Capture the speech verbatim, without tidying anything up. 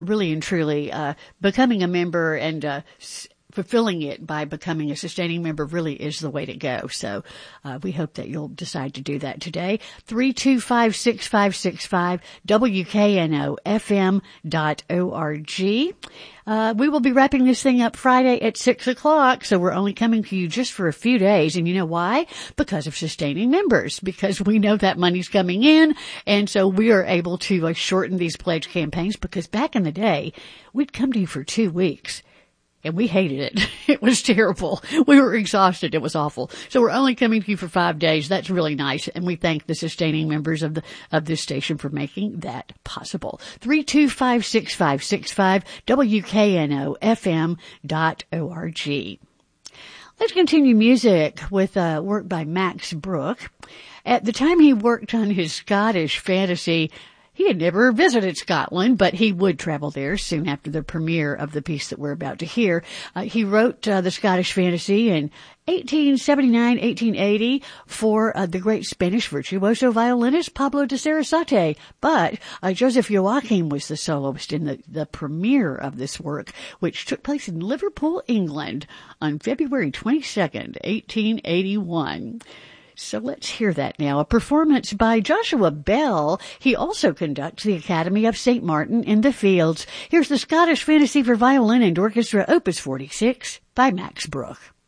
really and truly, uh, becoming a member and, uh, s- fulfilling it by becoming a sustaining member really is the way to go. So, uh, we hope that you'll decide to do that today. three two five, six five six five, W K N O F M dot O R G. Uh, we will be wrapping this thing up Friday at six o'clock, so we're only coming to you just for a few days. And you know why? Because of sustaining members, because we know that money's coming in, and so we are able to uh, shorten these pledge campaigns, because back in the day, we'd come to you for two weeks. And we hated it. It was terrible. We were exhausted. It was awful. So we're only coming to you for five days. That's really nice. And we thank the sustaining members of the, of this station for making that possible. three two five, six five six five, W K N O F M dot O R G. Let's continue music with uh, work by Max Brooke. At the time he worked on his Scottish fantasy, he had never visited Scotland, but he would travel there soon after the premiere of the piece that we're about to hear. Uh, he wrote uh, the Scottish fantasy in eighteen seventy-nine, eighteen eighty for uh, the great Spanish virtuoso violinist Pablo de Sarasate. But uh, Joseph Joachim was the soloist in the, the premiere of this work, which took place in Liverpool, England on February twenty-second, eighteen eighty-one. So let's hear that now. A performance by Joshua Bell. He also conducts the Academy of Saint Martin in the Fields. Here's the Scottish Fantasy for Violin and Orchestra, Opus forty-six, by Max Brooke.